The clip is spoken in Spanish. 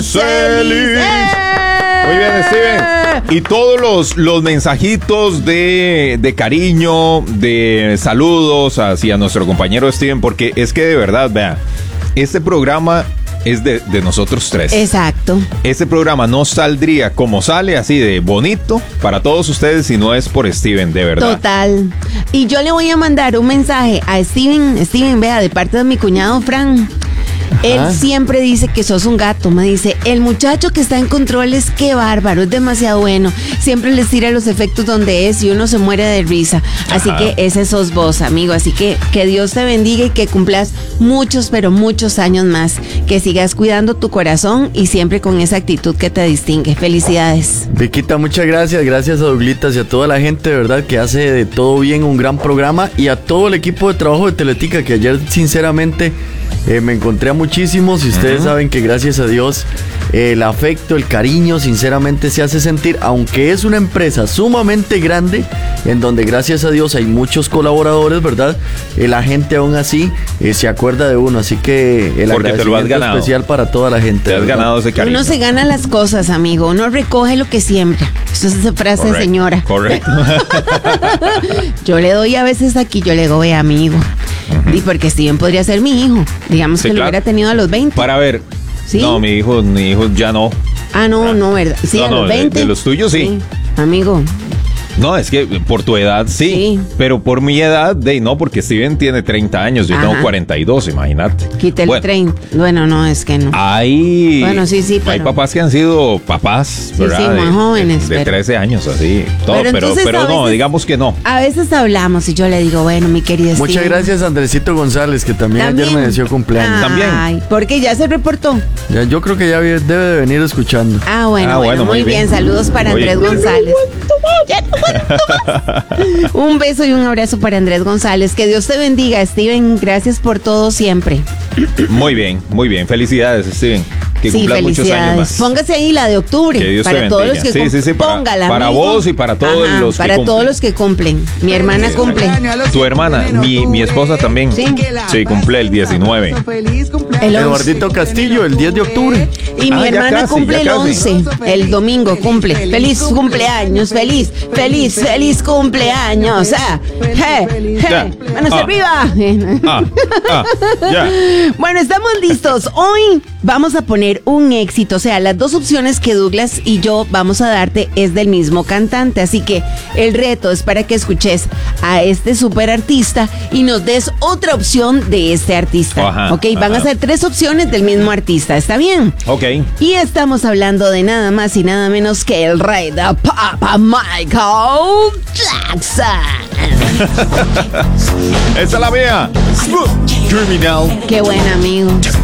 Celis. Muy bien, Steven. Y todos los mensajitos de cariño, de saludos hacia nuestro compañero Steven, porque es que de verdad, vea, este programa es de nosotros tres. Exacto. Este programa no saldría como sale, así de bonito para todos ustedes, si no es por Steven, de verdad. Total. Y yo le voy a mandar un mensaje a Steven. Steven, vea, de parte de mi cuñado Fran. Él siempre dice que sos un gato. Me dice, el muchacho que está en controles, qué bárbaro, es demasiado bueno. Siempre les tira los efectos donde es y uno se muere de risa. Así que ese sos vos, amigo. Así que Dios te bendiga y que cumplas muchos, pero muchos años más. Que sigas cuidando tu corazón y siempre con esa actitud que te distingue. Felicidades. Viquita, muchas gracias. Gracias a Douglitas y a toda la gente, de verdad, que hace de todo bien un gran programa. Y a todo el equipo de trabajo de Teletica, que ayer, sinceramente, me encontré a muchísimos. Y ustedes saben que gracias a Dios el afecto, el cariño, sinceramente se hace sentir. Aunque es una empresa sumamente grande, en donde gracias a Dios hay muchos colaboradores, ¿verdad? La gente aún así se acuerda de uno. Así que el porque te lo has ganado. Especial para toda la gente. Te has ganado ese cariño. Uno se gana las cosas, amigo. Uno recoge lo que siembra. Eso es esa frase, Correcto, señora. Correcto. Yo le doy a veces aquí, yo le digo, ve, amigo. Y porque Steven podría ser mi hijo. Digamos Sí, que lo claro. hubiera tenido a los 20. Para ver. ¿Sí? No, mi hijo ya no. Ah, no, ¿verdad? Sí, No, a no, los 20. de los tuyos sí. Amigo. No, es que por tu edad sí, pero por mi edad, no, porque Steven tiene 30 años, yo tengo 42, imagínate. Quítale el 30. Bueno, no, es que no. Bueno, sí, hay pero... papás que han sido papás, ¿verdad? Sí, muy jóvenes. De 13 años, así. Todo, Pero entonces, pero no, veces, digamos que no. A veces hablamos y yo le digo, bueno, mi querida Steven. Muchas gracias, Andresito González, que también ayer me deseó cumpleaños. Ay, porque ya se reportó. Ya, yo creo que ya debe de venir escuchando. Bueno, muy bien. Saludos para Andrés González. Un beso y un abrazo para Andrés González. Que Dios te bendiga, Steven. Gracias por todo siempre. Muy bien. Felicidades, Steven. Que cumplas muchos años más. Póngase ahí la de octubre. Que Dios para te todos bendiga. los que Sí, póngala, para amigo. vos y para todos los que para cumplen. todos los que cumplen. Mi hermana cumple. Tu hermana, mi esposa también. Sí, cumple el 19. Eduardito Castillo, el 10 de octubre. Y mi hermana casi, cumple el casi. 11, el domingo cumple. Feliz cumpleaños, feliz cumpleaños. Manos arriba. Ya. Bueno, estamos listos. Hoy vamos a poner un éxito. O sea, las dos opciones que Douglas y yo vamos a darte es del mismo cantante. Así que el reto es para que escuches a este super artista y nos des otra opción de este artista. Ok, van a ser 3 opciones del mismo artista. ¿Está bien? Ok. Y estamos hablando de nada más y nada menos que el rey de Papa Michael Jackson. Esa es la mía. Smooth Criminal. Qué buen amigo.